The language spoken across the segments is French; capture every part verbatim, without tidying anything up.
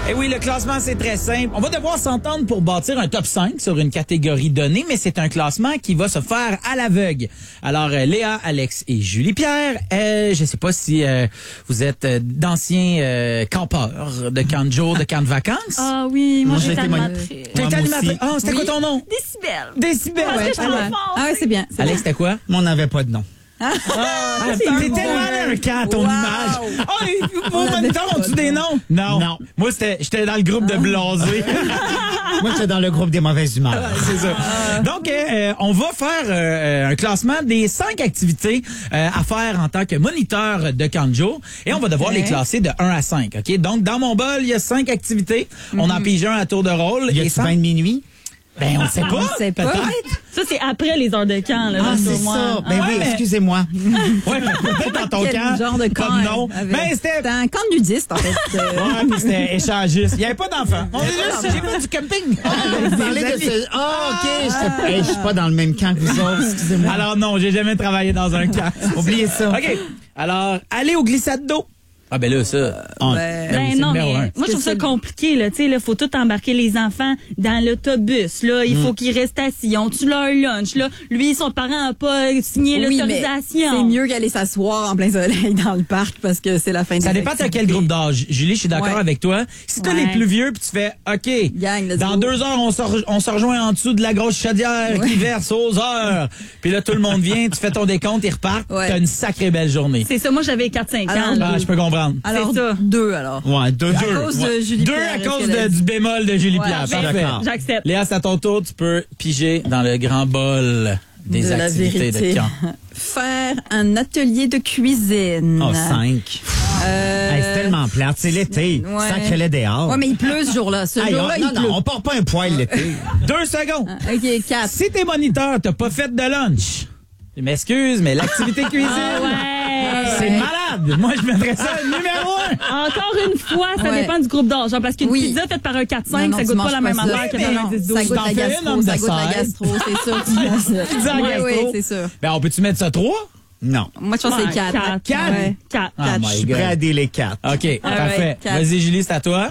Et oui, le classement, c'est très simple. On va devoir s'entendre pour bâtir un top cinq sur une catégorie donnée, mais c'est un classement qui va se faire à l'aveugle. Alors, euh, Léa, Alex et Julie-Pierre, euh, je sais pas si euh, vous êtes euh, d'anciens euh, campeurs de camp de jour, de camp de vacances. Ah oui, moi, Moi, j'étais j'ai été animatrice. T'es moi animatrice. aussi. Ah, c'était Oui. quoi ton nom? Décibel. Décibel. Parce que je Ouais. suis fort. Ah ouais, c'est bien. c'est Alex, c'était quoi? Mais on n'avait pas de nom. Ah, t'es tellement allé un camp à ton Wow. image. Ah, les- vos moniteurs ont-tu des noms? Non. Non. Moi, c'était, j'étais dans le groupe de blasés. Moi, j'étais dans le groupe des mauvaises humeurs. C'est ça. Donc, euh, on va faire euh, un classement des cinq activités euh, à faire en tant que moniteur de camp de jour. Et on va devoir Okay. les classer de un à cinq. OK? Donc, dans mon bol, il y a cinq activités. On en pige un à tour de rôle. Y Et a-tu ça, bien de minuit? ben, on ne sait pas. On sait pas. Peut-être. Ça, c'est après les heures de camp, là. Ah, donc, c'est au moins. ça. Ben Ah, oui, mais- excusez-moi. Ouais, peut-être dans ton Quel camp. genre de pas camp, de nom. avec- Ben, c'était... C'était un camp de nudistes, en fait. Euh, Ouais, puis c'était échangiste. Il n'y avait pas d'enfants. On est juste, j'ai fait du camping. Vous parlez de ce... Ah, OK. j'étais- Hey, je suis pas dans le même camp que vous autres. Excusez-moi. Alors non, j'ai jamais travaillé dans un camp. Oubliez ça. OK. Alors, allez au glissade d'eau. Ah ben là, ça... On- ben, Ben oui, Ben c'est non, le numéro mais un. moi, je trouve C'est ça ça. compliqué, là. Tu sais, là, faut tout embarquer les enfants dans l'autobus, là. Il faut qu'ils restent assis. Ils ont-tu leur lunch, là? Lui, son parent n'a pas signé oui, mais l'autorisation. c'est mieux qu'aller s'asseoir en plein soleil dans le parc parce que c'est la fin de Ça dépend de quel groupe d'âge. Julie, je suis d'accord Ouais. avec toi. Si t'as Ouais. les plus vieux, puis tu fais, OK, Gang, let's dans go. deux heures, on se, re- on se rejoint en dessous de la grosse chaudière Ouais. qui verse aux heures. Puis là, tout le monde vient, tu fais ton décompte, ils repartent. Ouais. T'as une sacrée belle journée. C'est ça. Moi, j'avais quatre cinq Alors, ans, là. Ah, je peux comprendre. Alors, C'est ça. deux, alors. Ouais, deux. À cause de Julie Deux Pierre, à est-ce cause qu'elle a de- dit? du bémol de Julie Ouais, Pierre. je suis Parfait. d'accord. J'accepte. Léa, c'est à ton tour. Tu peux piger dans le grand bol des de la activités vérité. de camp. Faire un atelier de cuisine. Oh, cinq. Euh, Hey, c'est tellement plate. C'est l'été. ouais. Sacré-les dehors. Ouais, mais il pleut ce jour-là. Ce Hey, jour-là, on, non, il pleut. non, on part pas un poil l'été. Deux secondes. OK, quatre. Si t'es moniteur, t'as pas fait de lunch. Je m'excuse, mais l'activité cuisine, Ah ouais. c'est malade. Moi, je mettrais ça numéro un. Encore une fois, ça Ouais. dépend du groupe d'âge. Genre, parce qu'une Oui. pizza faite par un quatre Non, cinq, non, ça tu goûte pas manges la pas même ça. affaire que Mais dans non, un dix ça douze. goûte T'en la fais une gastro, homme ça de goûte la seize. gastro, c'est sûr. tu manges ça. Pizza Oui, gastro. oui, c'est sûr. Ben, on peut-tu mettre ça trois? Non. Moi, je pense que c'est Ouais, quatre. quatre. Quatre? Ouais. Quatre. Oh Quatre. my Je suis prêt à God. délai quatre. OK, Ah parfait. ouais, quatre. Vas-y, Julie, c'est à toi.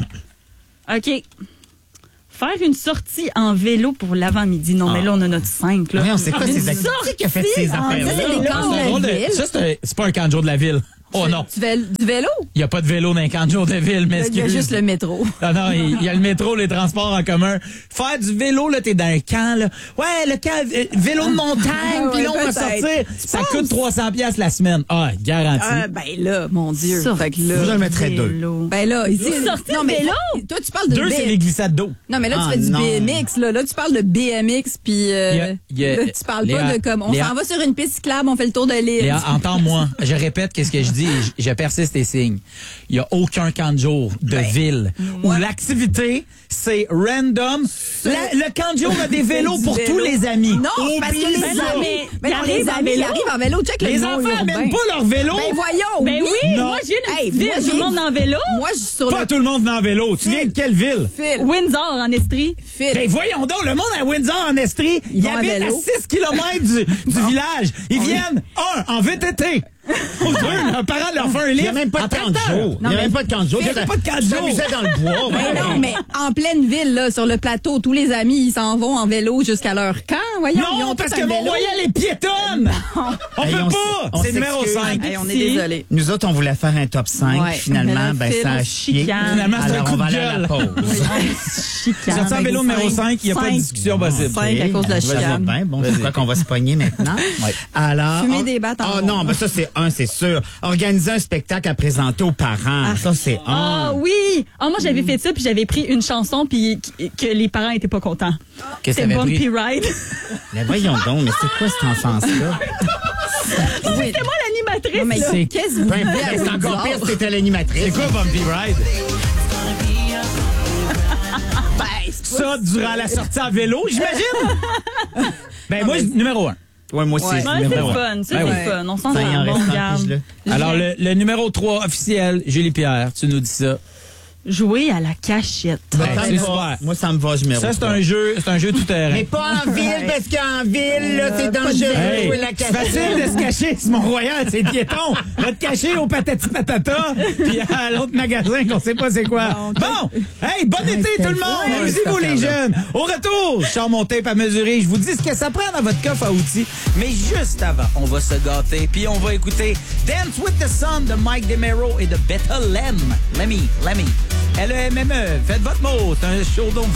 OK. Faire une sortie en vélo pour l'avant-midi. Non, mais là, on a notre cinq, là. Voyons, c'est quoi ces activités? Qui a fait ces Ah, ça, c'est affaires-là? des camps de C'est la drôle de- ville. Ça, c'est un- c'est pas un camp de jour de la ville. Oh non, Du, vé- du vélo? il n'y a pas de vélo dans un camp de jour de ville, mais Il y a juste le métro. Non, non, il il y a le métro, les transports en commun. Faire du vélo, là, t'es dans un camp, là. Ouais, le camp, euh, vélo de montagne, Ah puis là, ouais, on va peut-être. sortir. Ça coûte trois cents piastres la semaine. Ah, garanti. Ah, ben là, mon Dieu. Fait que Moi, je là, le mettrais deux. Vélo. ben là, ici. Une sortie non, de mais vélo? toi, tu parles de Deux, B- c'est les glissades d'eau. Non, mais là, Ah, tu fais du non. B M X, là. Là, tu parles de B M X, puis euh, Il y a- il y a- là, tu parles Léa, pas de comme, on Léa- s'en va sur une piste cyclable, on fait le tour de l'île. Léa, entends-moi. Je répète qu'est-ce que je dis et je, je persiste et signe. Il n'y a aucun camp de jour de Ben, ville où moi- l'activité, c'est random. La- le camp de jour a des vélos du pour vélo. tous les amis. Non, parce que les Ben non, amis, mais ben ils non, les arrivent en amis, ils vélo. arrivent en vélo. Check le Les nom enfants urbain. n'amènent pas leur vélo. Ben voyons, Ben oui, Non. moi, je viens d'une Hey, petite ville, moi, tout le j'ai- monde en vélo. Moi, je suis sur Pas le tout le monde vient en vélo. Tu viens de quelle ville? fil. Windsor, en Estrie. Fil. Ben voyons donc, le monde à Windsor, en Estrie, ils vont à habitent à vélo. six kilomètres du, du village. Ils viennent, un, en V T T. Ou deux, leurs parents leur font un Il livre. n'y a même pas en de camp de trente heures. jour. Il n'y a même pas de camp de jour. Il y a pas de camp de Tu jour. t'amusais dans le bois. Ben ouais. non, mais en pleine ville, là, sur le plateau, tous les amis, ils s'en vont en vélo jusqu'à leur camp. Voyons, ils Non, ont parce tous que un mon vélo. voyage est piétonne. On Hey, peut on pas. s- on C'est numéro s'excuse. cinq. Hey, on est désolé. Nous autres, on voulait faire un top cinq. Ouais. Finalement, Mais ben, le ça a film, chié. chicane. Finalement, c'est un Alors, coup on de va aller à gueule. la pause. Chicane. Sorti en vélo numéro cinq, il n'y a pas de Cinq. discussion possible. Cinq à cause de la Vas-y, chicane. ben, bon, c'est quoi qu'on va se pogner maintenant? Ouais. Alors. Fumer on- des battes en Oh rond. non, ben ça, c'est un, c'est sûr. Organiser un spectacle à présenter aux parents. Ça, c'est Ah un. oui! Ah, moi, j'avais fait ça, puis j'avais pris une chanson, puis qui- que les parents étaient pas contents. Qu'est-ce que C'est t'avais Bumpy pris? Ride. Mais voyons donc, mais c'est quoi cette enfance-là? Oui. C'est moi l'animatrice, Non, mais là. C'est- qu'est-ce que vous Ben, faites ben, à c'est encore Windsor? pire si t'étais l'animatrice. C'est quoi Bumpy Ride? Ben, c'est pas- Ça, durant la sortie en vélo, j'imagine? Ben, moi, numéro un. Ouais, moi aussi. Ouais. c'est Ouais, c'est numéro le un. fun. Ça, Ben c'est oui. le fun. On s'en Ça y en sort. Bon, reste un, regarde. pige-le. Alors, le, le numéro trois officiel, Julie Pierre, tu nous dis ça. jouer à la cachette. Ben, ça c'est me va. super. Moi, ça me va, je me Ça, c'est un jeu, c'est un jeu tout terrain. Mais pas en ville, parce qu'en ville, là, c'est dangereux de Hey, jouer la c'est cachette. facile de se cacher, c'est Mont-Royal, c'est piéton. Va te cacher au patati patata, puis à l'autre magasin qu'on sait pas c'est quoi. Bon, hey, bon été tout le monde, Ouais, amusez-vous c'est les ça. jeunes. Au retour, je sors mon tape à mesurer, je vous dis ce que ça prend dans votre coffre à outils. Mais juste avant, on va se gâter, puis on va écouter Dance with the Sun de Mike DeMero et de Betta Lem. Lemmy, Lemmy. L E M M E, faites votre mot, c'est un show donc